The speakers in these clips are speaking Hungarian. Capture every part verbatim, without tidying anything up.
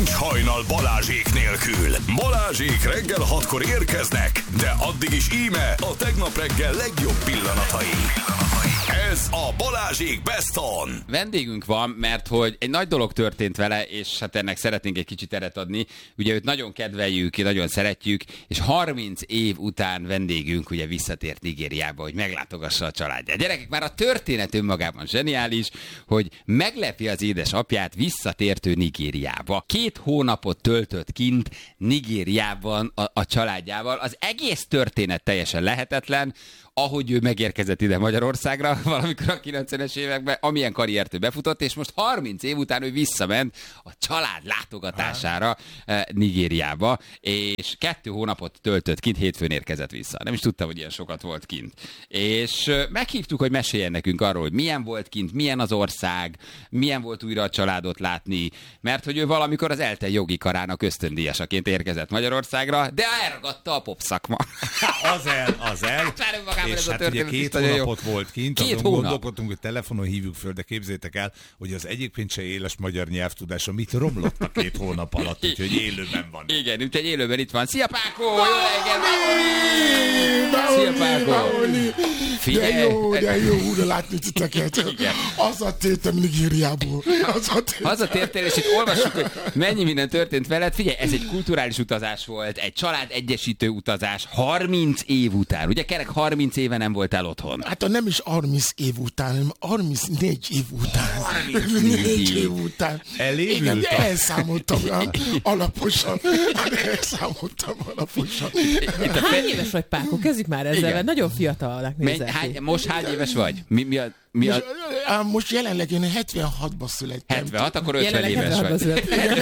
Nincs hajnal Balázsék nélkül. Balázsék reggel hatkor érkeznek, de addig is íme a tegnap reggel legjobb pillanatai. Ez a Balázsék Best On. Vendégünk van, mert hogy egy nagy dolog történt vele, és hát ennek szeretnénk egy kicsit teret adni. Ugye őt nagyon kedveljük, nagyon szeretjük, és harminc év után vendégünk ugye visszatért Nigériába, hogy meglátogassa a családját. Gyerekek, már a történet önmagában zseniális, hogy meglepi az édesapját visszatértő Nigériába. Két hónapot töltött kint Nigériában a, a családjával. Az egész történet teljesen lehetetlen, ahogy ő megérkezett ide Magyarországra valamikor a kilencvenes években, amilyen karriert ő befutott, és most harminc év után ő visszament a család látogatására eh, Nigériába, és kettő hónapot töltött kint, hétfőn érkezett vissza. Nem is tudtam, hogy ilyen sokat volt kint. És eh, meghívtuk, hogy meséljen nekünk arról, hogy milyen volt kint, milyen az ország, milyen volt újra a családot látni, mert hogy ő valamikor az ELTE jogi karának ösztöndíjasaként érkezett Magyarországra, de elragadta a popszakma. Az el, az el. És hát ugye két hónapot jó. volt kint, két azon hónap. Gondolkodtunk, hogy telefonon hívjuk föl, de képzétek el, hogy az egyébként se éles magyar nyelvtudása mit romlott a két hónap alatt, úgyhogy élőben van. Igen, úgyhogy élőben itt van. Szia Pákó! Jó reggel! Szia Pákó! Figyelj! De jó, de jó újra látni titeket. Hazatértem Nigériából. Hazatértél, és itt olvassuk, hogy mennyi minden történt veled. Figyelj, ez egy kulturális utazás volt, egy család egyesítő utazás, harminc év után. Ugye kerek harminc éve nem voltál otthon. Hát nem is harminc év után, hanem harmincnégy év után. harmincnégy év után. Elévült. Igen, elszámoltam alaposan. Elszámoltam alaposan. Hány éves vagy, Pákó? Kezdjük már ezzel, mert nagyon fiatalnak nézel ki. Most hány éves vagy? Mi, mi a... Mi most, a... most jelenleg én hetvenhatban születtem. hetvenhat, akkor ötven éves vagy.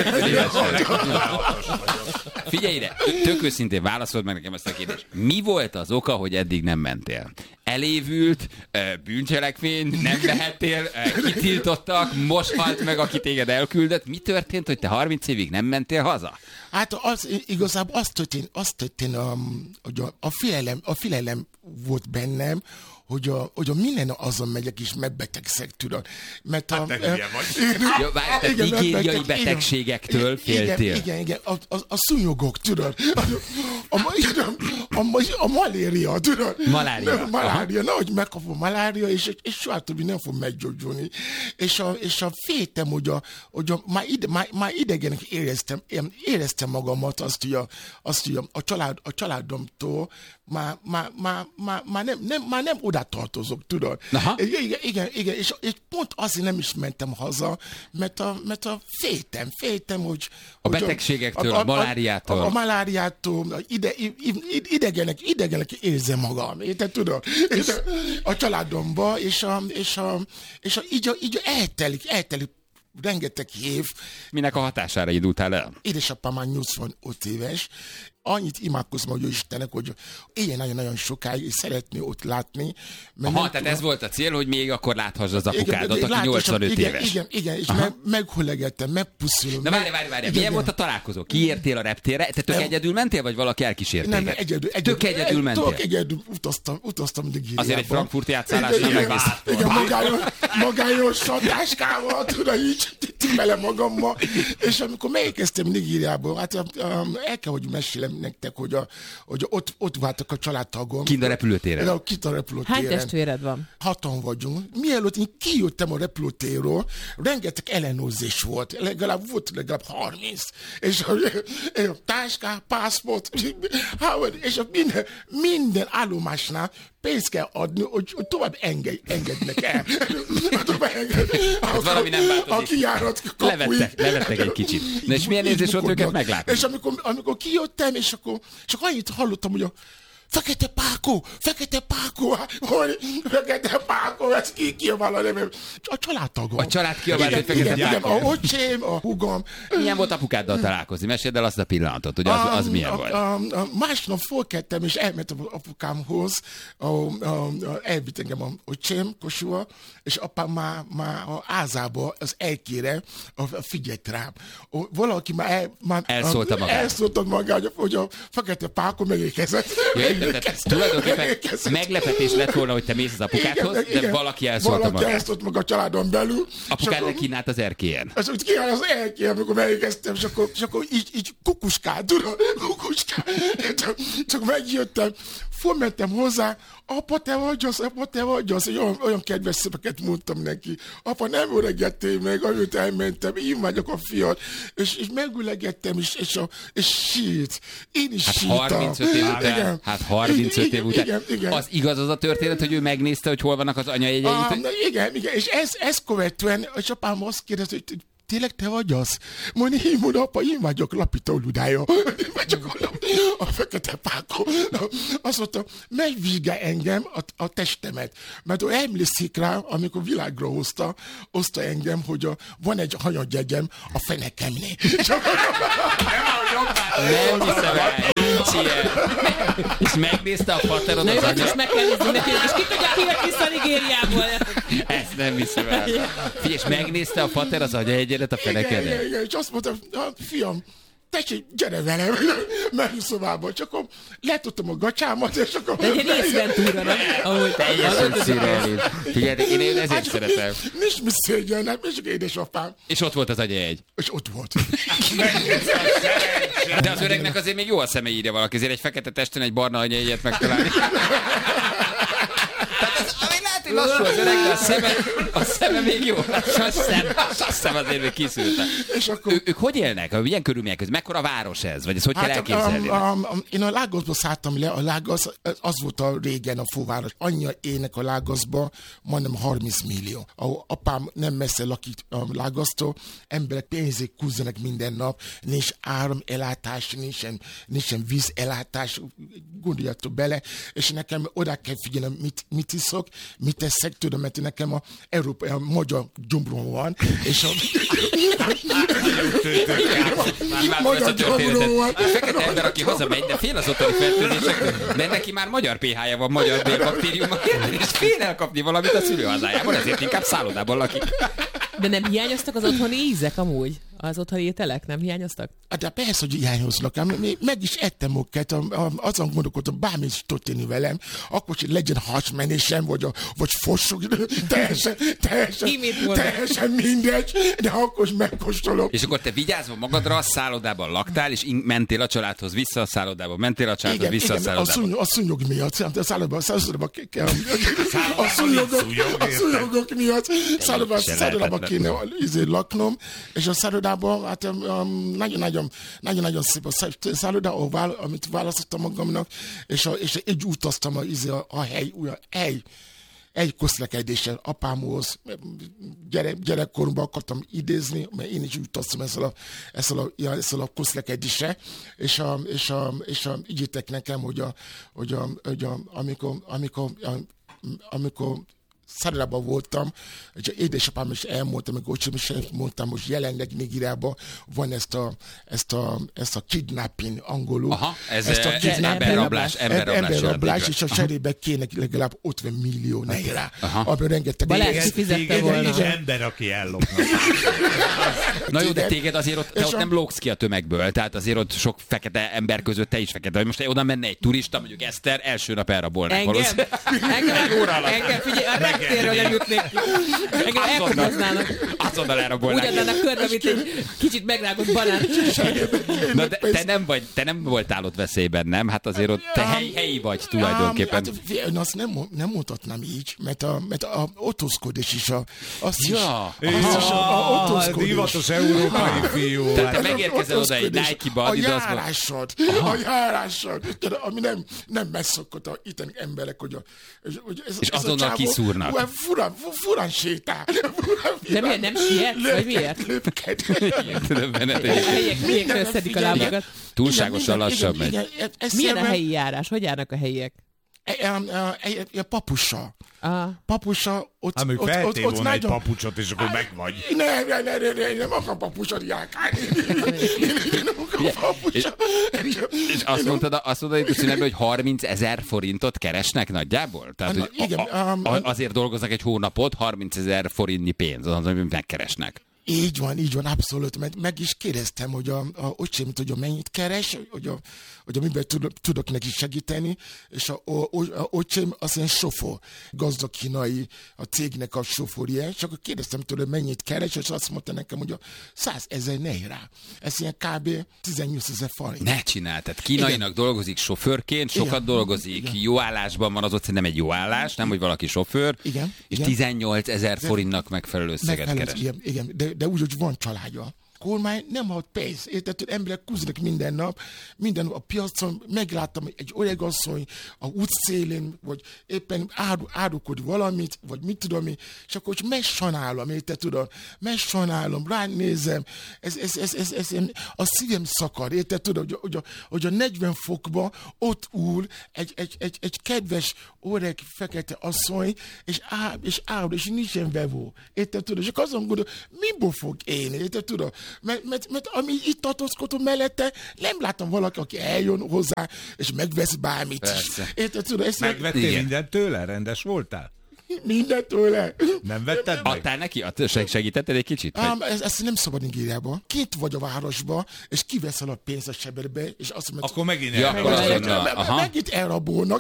Figyelj ide, tök őszintén válaszold meg nekem ezt a kérdést. Mi volt az oka, hogy eddig nem mentél? Elévült, bűncselekmény, nem lehettél, kitiltottak, most halt meg, aki téged elküldött. Mi történt, hogy te harminc évig nem mentél haza? Hát az, igazából azt történt, azt történt um, hogy a, a, félelem, a félelem volt bennem, hogy a, hogy a minden azon megyek és megbetegszek, tudod. Mert a... Hát te Jó, várj, te nigériai betegségektől féltél. Igen, igen, igen. A, a, a szúnyogok, tudod. A, a, a, a, a malária, tudod. Malária. Malária, nehogy megkapom malária, és, és soha többi nem fog meggyógyulni. És a, és a féltem, hogy, a, hogy a, már, ide, már, már idegenek éreztem, éreztem magamat azt, hogy a, azt, hogy a, a, család, a családomtól már, már, már, már, már, nem, nem, már nem oda tartozok, tudod. Igen, igen, igen, és, és pont azért nem is mentem haza, mert a, mert a féltem, féltem, hogy... A hogy betegségektől, a, a, a maláriától. A, a maláriától, a ide, idegenek, idegenek érzem magam, érted, tudod? És a családomba, és, a, és, a, és a, így, a, így eltelik, eltelik rengeteg év. Minek a hatására indultál el? Édesapám már nyolcvanöt éves, annyit imádkozom, hogy Istennek, hogy éljen nagyon-nagyon sokáig, és szeretné ott látni. Aha, tehát tudom, ez volt a cél, hogy még akkor láthass az apukádat, aki nyolcvanöt igen, éves. Igen, igen, és meg, meghollegettem, megpuszulom. Na várj, várj, várj, milyen volt a találkozó? Kiértél a reptérre? Te tök egyedül mentél, vagy valaki elkísért téged? Nem, egyedül, egyedül. Tök egyedül mentél? Tök egyedül utaztam, utaztam Nigériába. Azért egy frankfurti átszállásnál megvész. Igen, magányos, magányos táskával, tudod, így bele magammal. És amikor megérkeztem Nigériába, hát el kell, hogy mesélem nektek, hogy, a, hogy ott, ott váltak a családtagom. Kint a repülőtéren? Kint a repülőtéren. Hány testvéred van? Hatan vagyunk. Mielőtt én kijöttem a repülőtérről, rengeteg ellenőrzés volt. Legalább volt legalább harminc. És a, a táská, pászport, és a minden, minden állomásnál pénzt kell adni, hogy, hogy tovább engedj, engednek el. Hát valami nem változik. A kijárat kapuj. Levettek, levettek egy kicsit. Na és milyen érzés volt őket meglátni? És amikor, amikor kijöttem, és akkor, és akkor annyit hallottam, hogy a Fekete Pákó, Fekete Pákó, hogy Fekete Pákó, ez ki kiabál a nevem. A családtagom. A család kiabál, hogy Fekete igen, Pákó. Igen, a öcsém, a húgom. Milyen volt apukáddal találkozni? Meséld el azt a pillanatot, hogy az, az milyen a, volt? A, a, másnap fölkeltem, és elmentem apukámhoz, a, a, a, elvitt engem a öcsém, Kossuha, és apám már, már a ázába, az elkére figyelt rám. Valaki már, el, már elszólta magát. Elszólta magát, hogy a Fekete Pákó megérkezett. Ja, Tehát tulajdonképpen meglepetés lett volna, hogy te mész az apukádhoz, igen, de igen. valaki elszólta magát. Valaki elszólt meg a családon belül. Apukád kínált az erkélyen. Az úgy kínált az erkélyen, amikor megérkeztem, és akkor, és akkor így, így kukuskál, tudod, kukuskál. Csak, csak megjöttem, fölmentem hozzá, apa, te vagy az, apa, te vagy az, olyan, olyan kedves szöveket mondtam neki. Apa, nem öregettél meg, amit elmentem, én vagyok a fiat, és, és megülegettem, és, és, a, és sírt. Én is hát sírtam. harmincöt év után, igen. Hát harmincöt év után. Igen, igen. Az igaz az a történet, hogy ő megnézte, hogy hol vannak az anyajegyei? Ah, igen, igen, és ez, ez követően, és apám azt kérdezte, hogy tényleg te vagy az? Mondja, én mondom, apa, én vagyok Lapita Ludája. Én vagyok a, a fekete pákó. Azt mondta, megvizsgálj engem a, a testemet. Mert ő emlékszik rá, amikor világra hozta, hozta engem, hogy a, van egy hanyagyegyem a fenekemnél. Nem hiszem el, nincs ilyen. És megnézte a faterod az anya... Na, most meg kell nézni neki, és ki tudja, ki jött vissza Nigériából. Ezt nem hiszem el. Figyelj, és megnézte a fater az anyaegyedet a fenekedet? Igen, igen, és azt mondta, fiam, tessék, gyere velem, merőszobába, csak akkor letudtam a gacsámat, és akkor... De egy részventúra, nem? Ahogy teljesen szürreális. Figyelj, én, én ezért hát, szeretem. Nincs mi szégyenem, és csak édesapám. És ott volt az anyajegy. És ott volt. De az öregnek azért még jó a szeme, írja valaki, ezért egy fekete testen egy barna anyajegyet megtalálni. Lassú az öreg, de a szeme, a szeme még jó. Azt hiszem azért még kiszültek. És akkor... Ő, ők hogy élnek? Milyen körülmények között? Mekkora város ez? Vagy ezt hogy hát, kell elképzelni? A, a, a, én a Lagosba szálltam le, a Lagos, az volt a régen a főváros. Annyi ének a Lagosba, majdnem harminc millió. A apám nem messze lakik a Lagosztól, emberek pénzét kúzzanak minden nap, nincs áramellátás, nincsen, nincsen vízellátás, gondoljatok bele, és nekem oda kell figyelnem, mit, mit iszok, mit teszek, tudom, mert nekem a európai, a magyar gyomrom van, és a... magyar gyomrom van. A fekete ember, aki hazamegy, de fél az otthoni fertőzések, de neki már magyar pé há-ja van, magyar B-baktériuma, és fél elkapni valamit a szülőhazájában, ezért inkább szállodában lakik. De nem hiányoztak az otthoni ízek amúgy? Az otthoni ételek nem hiányoztak? De persze, hogy hiányoznak. Meg is ettem őket, azon gondolkodtam, bármi is történni velem, akkor hogy legyen hasmenésem, vagy, a, vagy fossuk, teljesen, teljesen, teljesen mindegy, de akkor is megkóstolom. És akkor te vigyázva magadra a szállodában laktál, és mentél a családhoz vissza a szállodába, mentél a családhoz vissza igen, a szállodába. Igen, a szúnyog miatt, a szállodában, a szállodában kell, a szúnyogok miatt, szállodában kéne laknom, és a szállodában hát nagyon-nagyon nagyon-nagyon szép a szálloda, amit választottam magamnak, és, a, és így utaztam a, a, a hely, olyan hely, egy közlekedéssel apámhoz, gyere, gyerekkoromban akartam idézni, mert én is utaztam ezzel a, ezzel a, ezzel a közlekedéssel, és, a, és, a, és a, ígyétek nekem, hogy, a, hogy, a, hogy a, amikor, amikor, a, amikor szállodában voltam, és édesapám is elmondta, meg ocsom is elmondtam, most jelenleg Nigériában van ezt a, ezt a, ezt a kidnapping angolul. Aha, ez, ezt a kidnapping, emberrablás, emberrablás, emberrablás, és a cserébe kéne legalább ötven millió naira, abban rengeteg... Balázs kifizette volna. Egy ember, aki ellopna. Na jó, de téged azért ott, te ott nem lógsz ki a tömegből, tehát azért ott sok fekete ember között te is fekete. Most oda menne egy turista, mondjuk Eszter, első nap elrabolnák valószínűleg. Engem, figyelj, a reptérről nem jutnék ki. Engem elkoboznának. Azonnal elrabolnák. Úgy adnának körbe, mint egy kicsit megrágott banán. Na, de te nem, vagy, te nem voltál ott veszélyben, nem? Hát azért ott te hely, helyi vagy tulajdonképpen. Hát, én azt nem, nem mondhatnám így, mert a, mert a autózkodás is a... Azt ja. is, azt is a, a divatos európai fiú. Tehát te megérkezel oda egy Nike-ba. A járásod, a járásod, ami nem, nem megszokott a itteni emberek, hogy a... Hogy ez, és ez azonnal kiszúrnak. Furán, furán sétál. De miért nem siet? Vagy miért? Lépked. Helyiek összedik a lábakat. Túlságosan lassan megy. Milyen a helyi járás? Hogy járnak a helyiek? A papusa. Ah. Papusa, ott, hát, ott, ott, ott, ott egy nagyon... papucsot, és akkor meg vagy. Nem, nem, nem, nem, nem, nem akar papucsot járkálni. Én nem akar papucsot. És azt mondtad, azt mondtad hogy szünetben, hogy harmincezer forintot keresnek nagyjából? Tehát, hogy igen, a, a, azért dolgoznak egy hónapot, harmincezer forintnyi pénz, az, amit megkeresnek. Így van, így van, abszolút. Meg, meg is kérdeztem, hogy a, a öcsém, hogy a mennyit keres, hogy a, hogy a miben tudok, tudok neki segíteni, és a, a, a öcsém az ilyen sofőr, gazdag kínai, a cégnek a sofőrje, és akkor kérdeztem tőle, mennyit keres, és azt mondta nekem, hogy a százezer nejrá. Ez ilyen kb. tizennyolcezer forint. Ne csinál, tehát kínainak igen. dolgozik sofőrként, sokat igen. dolgozik, igen. jó állásban van, az ott nem egy jó állás, nem, hogy valaki sofőr, igen. és igen. tizennyolcezer forintnak megfelelő összeget keres. Igen, igen. De, de úgy, hogy van családja. A kormány nem ad pénzt. Érted, hogy emberek kúznak minden nap, minden nap a piacon, megláttam egy öreg asszony a útszélén, vagy éppen árulkod valamit, vagy mit tudom én, és akkor megsajnálom, érted, tudod, megsajnálom, ránézem, ez, ez, ez, ez, ez, ez, a szívem szakad, érted, tudod, hogy, hogy, a, hogy a negyven fokban ott ül egy, egy, egy, egy kedves, öreg, fekete asszony, és áll, és áll, és nincsen vevó, érted, tudod, és akkor azon gondolom, miből fog élni, érted, tudod, Mert, mert, mert ami itt tartózkodom mellette, nem látom valaki, aki eljön hozzá, és megvesz bármit is. Érted, tudod, ezt megvettél igen. mindent tőle? Rendes voltál? Mindent tőle. Nem vetted meg? Adtál neki? Segítetted egy kicsit? Um, ez, ezt nem szabad Nigériában. Két vagy a városba, és kiveszel a pénzt a sebedbe, és azt mondod... Akkor megint ja, elrabolnak. Megint elrabolnak.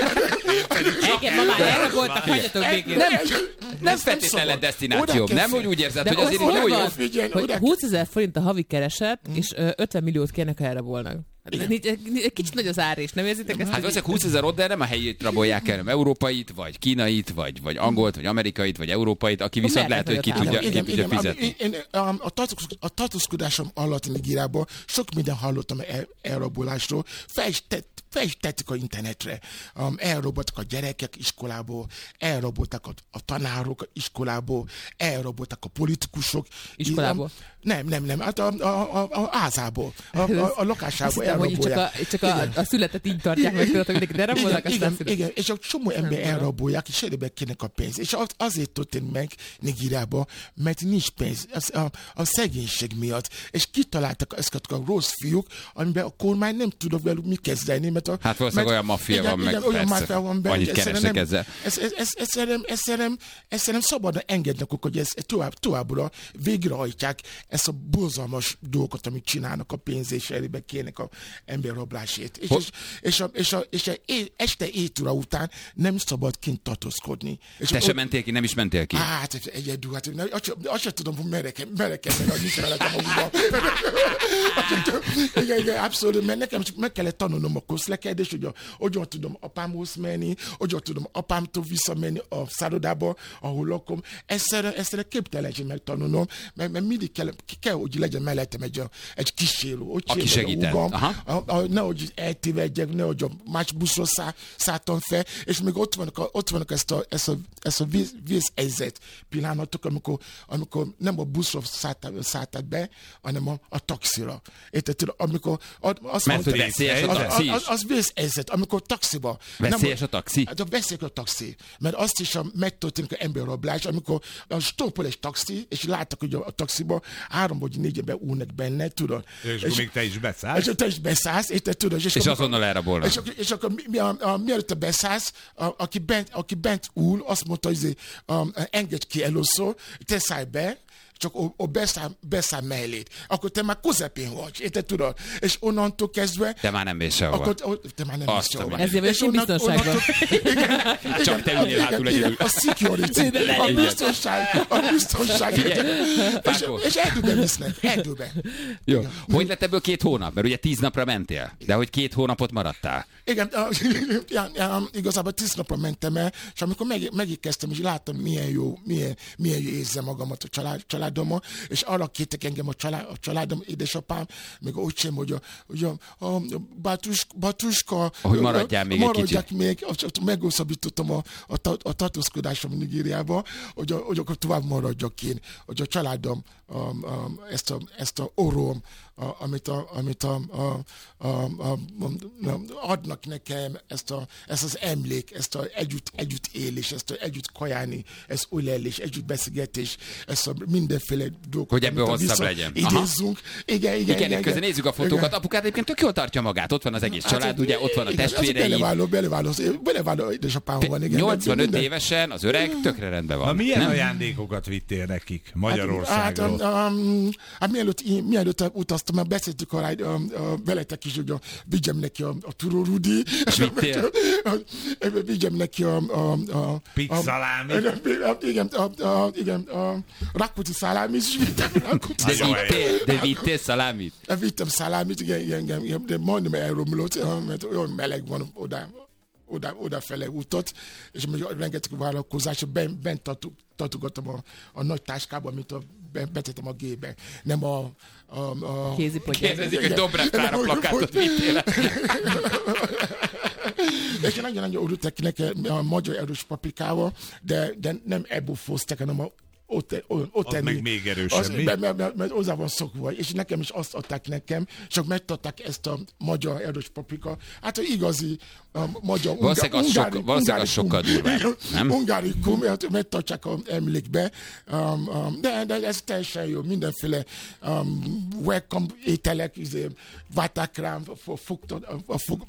Igen, ma már elraboltak, hagyjatok békén. Nem, nem feltétlenül destináció. Nem, hogy úgy érzed, hogy azért jó jó. Hogy húszezer forint a havi kereset, és ötven milliót kérnek, ha elrabolnak. Egy kicsit nagy az árés, nem érzitek ezt? Hát valószínűleg húszezer ott, de nem a helyét rabolják el, nem európait, vagy kínait, vagy, vagy angolt, vagy amerikait, vagy európait, aki viszont lehet, hogy ki tudja, ki tudja fizetni. Én, a tartózkodásom alatt Nigériában sok minden hallottam el, elrabolásról, fel is tett, fel is tettek a internetre. Um, elraboltak a gyerekek iskolából, elraboltak a, a tanárok iskolából, elraboltak a politikusok. Iskolából? Um, nem, nem, nem, hát a, a, a, a házából, a, a, a lakásából elrabolják. Csak, a, csak a, a születet így tartják meg, tudod, mindenki elrabolnak, aztán igen, igen, és a csomó ember elrabolják, és előbb kérnek a pénzt. És az, azért történt meg Nigériában, mert nincs pénz, az, a, a szegénység miatt. És kitaláltak ezeket a rossz fiúk, amiben a kormány nem tudok velük mit kezdeni. Mert a, hát valószínűleg olyan maffia van meg, olyan persze, van benne, annyit keresnek ezzel. Ezt szerintem szabadna engednek, hogy ezt tovább, továbbra végrehajtják ezt a borzalmas dolgokat, amit csinálnak a pénz és elébe kérnek a emberrablásért. És, és, és, a, és, a, és a este étura után nem szabad kint tartózkodni. És te sem mentél ki, nem is mentél ki? Hát egyedül, hát azt, azt sem tudom, hogy merek, merek meg, hogy mit feleltem magukban. Igen, igen, abszolút, mert nekem csak meg kellett tanulnom a közlekedést, hogy hogyan tudom apámhoz menni, hogyan tudom apámtól visszamenni a szállodába, ahol lakom. Egyszerre, egyszerre képtelenség megtanulnom, mert, mert mindig kell, kell, hogy legyen mellettem egy, egy kísérő. Aki segített. Nehogy eltévedjek, nehogy a más buszról szá, szálltam fel, és még ott vannak, a, ott vannak ezt a, ezt a, ezt a víz, vízhelyzet pillanatok, amikor, amikor nem a buszról szálltál be, hanem a, a taxira. Érted? Amikor azt mert hogy veszélyes a taxi is? Az, az vészhelyzet, amikor taxiba. Veszélyes a taxi? Hát a veszélyes a taxi. Mert azt is megtörténik az emberrablás, amikor stoppol egy taxi, és láttak, hogy a, a taxiba három vagy négy ember ülnek benne, tudod. És, és még te is beszállsz. És te is beszállsz, érted, tudod. És, és azonnal elrabolnak. És, és akkor mi, a, a, mielőtt te beszállsz, a, aki, bent, aki bent ül, azt mondta, hogy um, engedj ki először, te szállj be, csak a, a beszáll, beszáll mellét. Akkor te már közepén vagy, érted, tudod? És onnantól kezdve... Te már nem mész sehova. Akkor, te már nem mész sehova. Ezért vagy én biztonságban. Csak te ülnél hátul egyedül. A security, a biztonság, a biztonság. És, és erdőben visznek, erdőben. Jó. Hogy lett ebből két hónap? Mert ugye tíz napra mentél, de hogy két hónapot maradtál? Igen, igazából tíz napra mentem el, és amikor meg, megikezdtem, és láttam, milyen jó, milyen, milyen jó érzem magamat a család, családommal, és arra kértek engem a, család, a családom, édesapám, meg úgy sem, hogy a, hogy a, a Batuska, Batuska hogy maradjál még egy kicsit. Még, meghosszabbítottam a, a, a tartózkodásom Nigériába, hogy, hogy akkor tovább maradjak én, hogy a családom a, a, ezt a, ezt a orrom, a, amit, a, amit a, a, a, a, a, adnak nekem ezt, a, ezt az emlék, ezt a együtt, együtt élés, ezt a együtt kajálni, ezt ölelés, együtt beszélgetés, ezt a mindenféle dolgokat. Hogy ebből hosszabb legyen. Idézzünk. Igen, igen, igen. Igen, közben nézzük a fotókat. Igen. Apukát egyébként tök jól tartja magát. Ott van az egész család, hát, ugye, ott van a testvérei. Beleváló, beleváló, beleváló édesapám van. Igen, nyolcvanöt minden... évesen az öreg tökre rendben van. Na milyen nem? Ajándékokat vittél nekik Magyarországról? Hát, hát, um, hát mielőtt, mielőtt utaztam, már beszéltük arra, uh, uh, veletek is, hogy a, vigyem neki a, a Turó Rudi. Vigyem neki a... a, a Pixalámi. Igen, a, a, igen, a Rákóczi szalámit is vittem. De vittél, de vittél szalámit? Vittem szalámit, igen, igen, igen, de majdnem elromlott, mert olyan meleg van oda. Oda, odafele útot, és rengeteg vállalkozás, bent, bent tartogattam a, a nagy táskába, amit a, betettem a gébe. Nem a... a, a kézipogyát. Kérdezik, hogy Dobrev Klára plakátot vittél. És nagyon-nagyon örültek nekem a magyar erős paprikával, de, de nem ebből foszták, hanem a ott, ott, ott az meg még erősebb, mert, mert, mert, mert hozzá van szokva, és nekem is azt adták nekem, csak megtartották ezt a magyar erős paprika. Hát a igazi a magyar... Valószínűleg az, sok, valószínűleg az sokkal durvább, nem? Ungárikum, megtartják az emlékbe, um, um, de, de ez teljesen jó, mindenféle um, welcome ételek, váták rám,